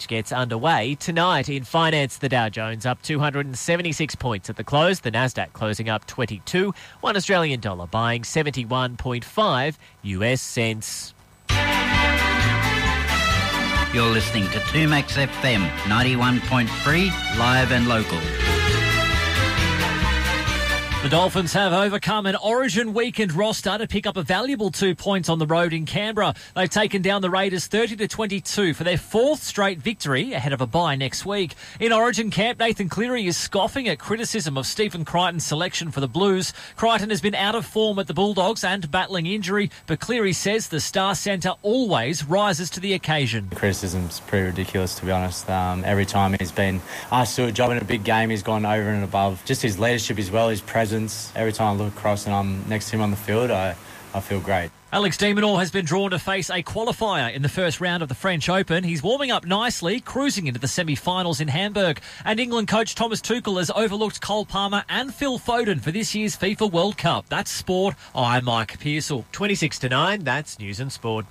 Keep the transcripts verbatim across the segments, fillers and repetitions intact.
Gets underway tonight in finance. The Dow Jones up two hundred seventy-six points at the close. The Nasdaq closing up twenty-two. One Australian dollar buying seventy-one point five U S cents. You're listening to two Max F M, ninety-one point three, live and local. The Dolphins have overcome an Origin weekend roster to pick up a valuable two points on the road in Canberra. They've taken down the Raiders thirty to twenty-two for their fourth straight victory ahead of a bye next week. In Origin camp, Nathan Cleary is scoffing at criticism of Stephen Crichton's selection for the Blues. Crichton has been out of form at the Bulldogs and battling injury, but Cleary says the star centre always rises to the occasion. The criticism's pretty ridiculous, to be honest. Um, every time he's been asked to do a job in a big game, he's gone over and above. Just his leadership as well, his presence. Every time I look across and I'm next to him on the field, I, I feel great. Alex de Minaur has been drawn to face a qualifier in the first round of the French Open. He's warming up nicely, cruising into the semi-finals in Hamburg. And England coach Thomas Tuchel has overlooked Cole Palmer and Phil Foden for this year's FIFA World Cup. That's sport. I'm Mike Pearsall. twenty-six to nine, that's News and Sport.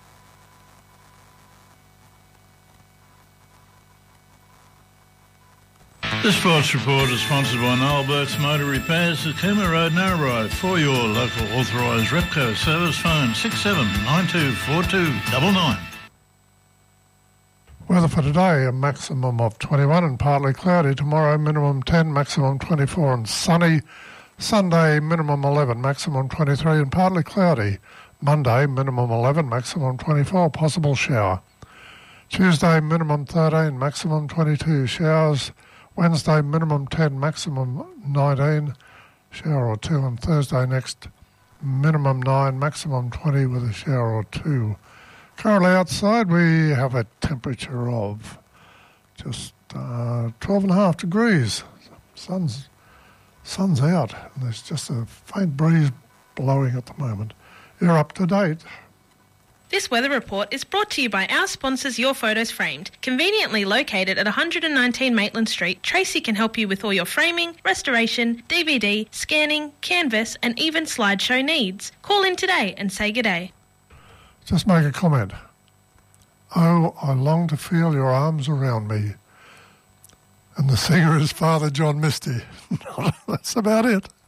The Sports Report is sponsored by Noel Burke's Motor Repairs at Cooma Road, Narrabri. For your local authorised Repco service, phone six seven nine two four two nine nine. Weather for today, a maximum of twenty-one and partly cloudy. Tomorrow, minimum ten, maximum twenty-four and sunny. Sunday, minimum eleven, maximum twenty-three and partly cloudy. Monday, minimum eleven, maximum twenty-four, possible shower. Tuesday, minimum thirteen, maximum twenty-two, showers. Wednesday, minimum ten, maximum nineteen, shower or two. And Thursday next, minimum nine, maximum twenty with a shower or two. Currently outside, we have a temperature of just uh, twelve and a half degrees. Sun's, sun's out, and there's just a faint breeze blowing at the moment. You're up to date. This weather report is brought to you by our sponsors Your Photos Framed. Conveniently located at one hundred nineteen Maitland Street, Tracy can help you with all your framing, restoration, D V D, scanning, canvas and even slideshow needs. Call in today and say good day. Just make a comment. Oh, I long to feel your arms around me. And the singer is Father John Misty. That's about it.